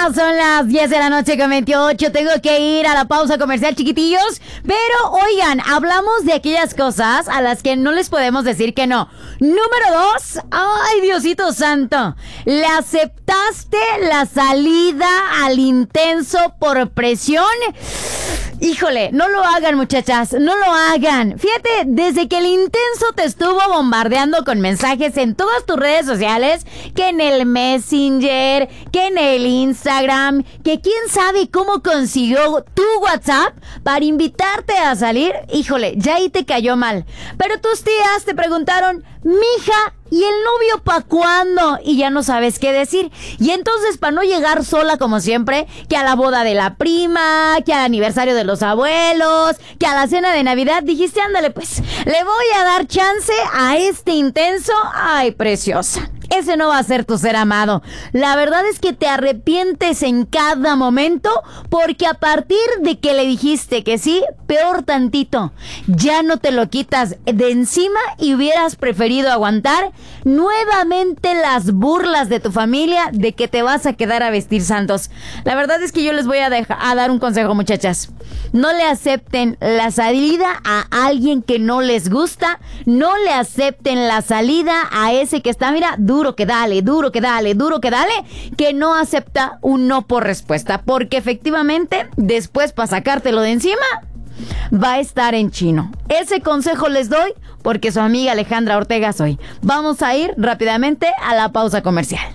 Ya son las 10 de la noche con 28. Tengo que ir a la pausa comercial, chiquitillos. Pero, oigan, hablamos de aquellas cosas a las que no les podemos decir que no. Número 2. Ay, Diosito santo. ¿Le aceptaste la salida al intenso por presión? Híjole, no lo hagan, muchachas, no lo hagan. Fíjate, desde que el intenso te estuvo bombardeando con mensajes en todas tus redes sociales, que en el Messenger, que en el Instagram, que quién sabe cómo consiguió tu WhatsApp para invitarte a salir, híjole, ya ahí te cayó mal. Pero tus tías te preguntaron, mija, ¿y el novio pa' cuándo? Y ya no sabes qué decir. Y entonces, para no llegar sola como siempre, que a la boda de la prima, que al aniversario de los abuelos, que a la cena de Navidad, dijiste, ándale pues, le voy a dar chance a este intenso. Ay, preciosa. Ese no va a ser tu ser amado. La verdad es que te arrepientes en cada momento, porque a partir de que le dijiste que sí, peor tantito, ya no te lo quitas de encima y hubieras preferido aguantar nuevamente las burlas de tu familia de que te vas a quedar a vestir santos. La verdad es que yo les voy a dar un consejo, muchachas. No le acepten la salida a alguien que no les gusta. No le acepten la salida a ese que está, mira, duro que dale, duro que dale, duro que dale, que no acepta un no por respuesta, porque efectivamente después para sacártelo de encima va a estar en chino. Ese consejo les doy porque su amiga Alejandra Ortega soy. Vamos a ir rápidamente a la pausa comercial.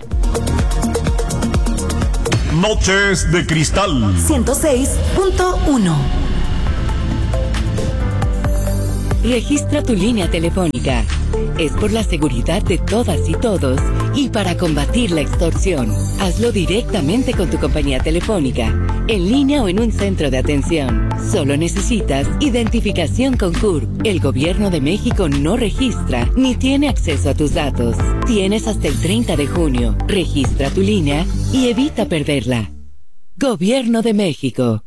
Noches de Cristal 106.1. Registra tu línea telefónica. Es por la seguridad de todas y todos y para combatir la extorsión. Hazlo directamente con tu compañía telefónica, en línea o en un centro de atención. Solo necesitas identificación con CURP. El Gobierno de México no registra ni tiene acceso a tus datos. Tienes hasta el 30 de junio. Registra tu línea y evita perderla. Gobierno de México.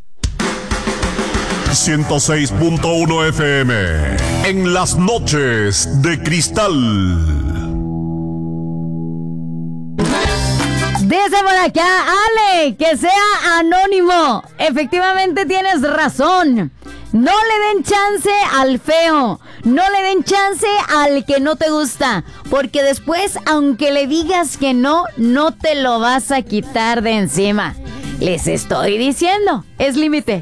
106.1 FM en las noches de Cristal. Dice por acá, Ale, que sea anónimo. Efectivamente tienes razón. No le den chance al feo. No le den chance al que no te gusta. Porque después, aunque le digas que no, no te lo vas a quitar de encima. Les estoy diciendo, es límite.